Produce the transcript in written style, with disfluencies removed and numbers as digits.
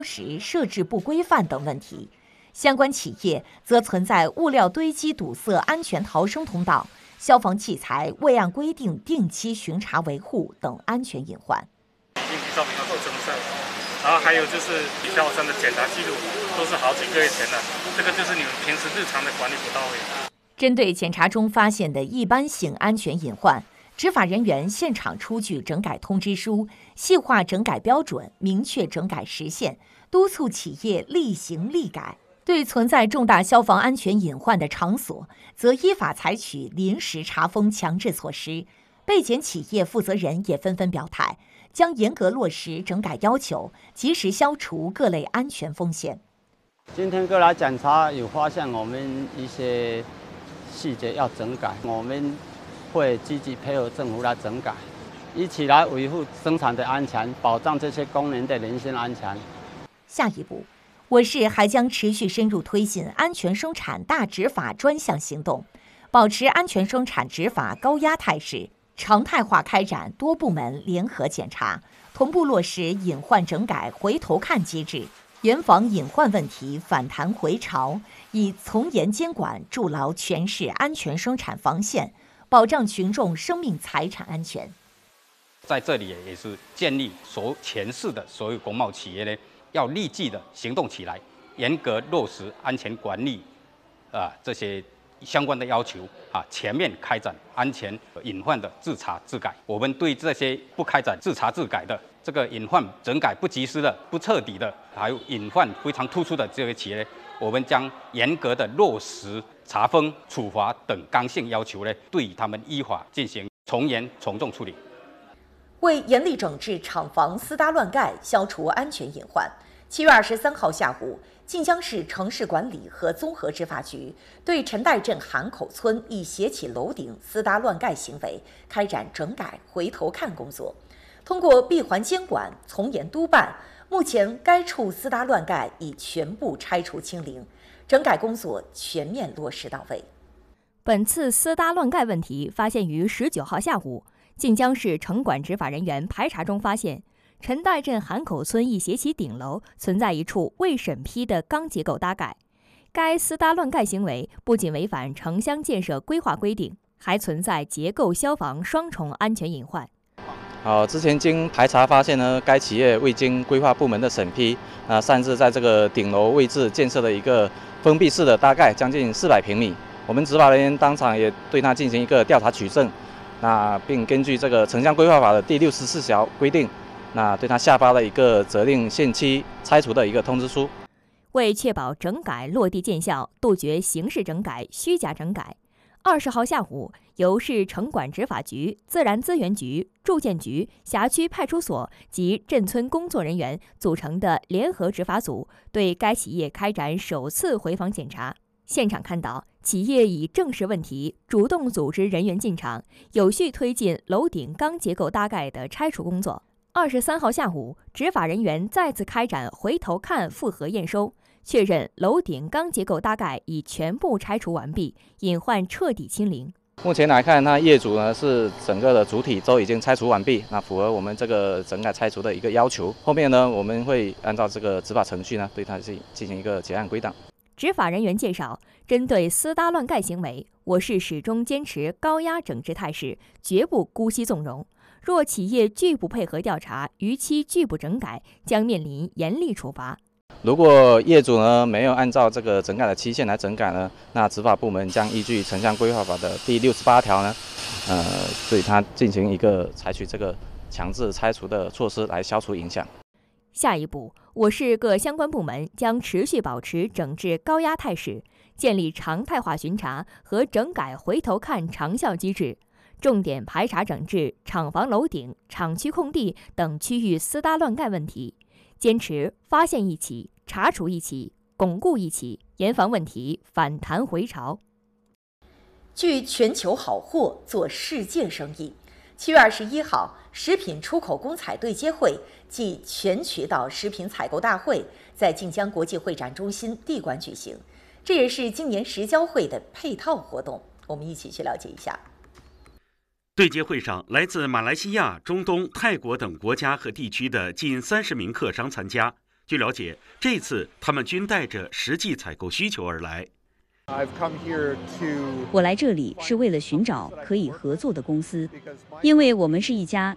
时设置不规范等问题。相关企业则存在物料堆积堵塞安全逃生通道、消防器材未按规定定期巡查维护等安全隐患。 照明要做增设，然后还有就是消防栓的检查记录都是好几个月前的，这个就是你们平时日常的管理不到位。 针对检查中发现的一般性安全隐患，执法人员现场出具整改通知书，细化整改标准，明确整改时限，督促企业立行立改。对存在重大消防安全隐患的场所，则依法采取临时查封强制措施。被检企业负责人也纷纷表态，将严格落实整改要求，及时消除各类安全风险。 今天过来检查，有发现我们一些细节要整改，我们会积极配合政府来整改，一起来维护生产的安全，保障这些工人的人身安全。 下一步，我市还将持续深入推进安全生产大执法专项行动，保持安全生产执法高压态势，常态化开展多部门联合检查，同步落实隐患整改回头看机制，严防隐患问题反弹回潮，以从严监管筑牢全市安全生产防线，保障群众生命财产安全。 在这里也是建议全市的所有工贸企业呢，要立即的行动起来，严格落实安全管理这些相关的要求全面开展安全隐患的自查自改。我们对这些不开展自查自改的这个隐患整改不及时的、不彻底的，还有隐患非常突出的这些企业，我们将严格的落实查封、处罚等刚性要求呢，对他们依法进行从严从重处理。 为严厉整治厂房私搭乱盖，消除安全隐患，7月23号下午，晋江市城市管理和综合执法局对陈岱镇韩口村一斜起楼顶私搭乱盖行为开展整改回头看工作。通过闭环监管、从严督办，目前该处私搭乱盖已全部拆除清零，整改工作全面落实到位。 本次私搭乱盖问题发现于19号下午。晋江市城管执法人员排查中发现，陈岱镇韩口村一斜起顶楼存在一处未审批的钢结构搭盖。该私搭乱盖行为不仅违反城乡建设规划规定，还存在结构消防双重安全隐患。 之前经排查发现呢，该企业未经规划部门的审批，擅自在这个顶楼位置建设了一个封闭式的搭盖，将近400平米。我们执法人员当场也对他进行一个调查取证。并根据这个城乡规划法的第64条规定，对他下发了一个责令限期拆除的一个通知书。 为确保整改落地见效，杜绝形式整改、虚假整改，20号下午，由市城管执法局、自然资源局、住建局、辖区派出所及镇村工作人员组成的联合执法组对该企业开展首次回访检查。现场看到，企业已正视问题，主动组织人员进场，有序推进楼顶钢结构搭盖的拆除工作。23号下午，执法人员再次开展回头看复核验收，确认楼顶钢结构搭盖已全部拆除完毕，隐患彻底清零。 目前来看，业主呢是整个的主体都已经拆除完毕，符合我们这个整改拆除的一个要求。后面呢，我们会按照这个执法程序呢，对它进行一个结案归档。 执法人员介绍，针对私搭乱盖行为，我市始终坚持高压整治态势，绝不姑息纵容。若企业拒不配合调查，逾期拒不整改，将面临严厉处罚。 如果业主呢没有按照这个整改的期限来整改呢，那执法部门将依据城乡规划法的第68条呢，对他进行一个采取这个强制拆除的措施来消除影响。 下一步，我市各相关部门将持续保持整治高压态势，建立常态化巡查和整改回头看长效机制，重点排查整治厂房楼顶、厂区空地等区域私搭乱盖问题，坚持发现一起、查处一起、巩固一起，严防问题反弹回潮。 聚全球好货，做世界生意。7月21号，食品出口公采对接会暨全渠道食品采购大会在晋江国际会展中心地馆举行，这也是今年食交会的配套活动。我们一起去了解一下。 对接会上，来自马来西亚、中东、泰国等国家和地区的近30名客商参加。 据了解，这次他们均带着实际采购需求而来。 我来这里是为了寻找可以合作的公司，因为我们是一家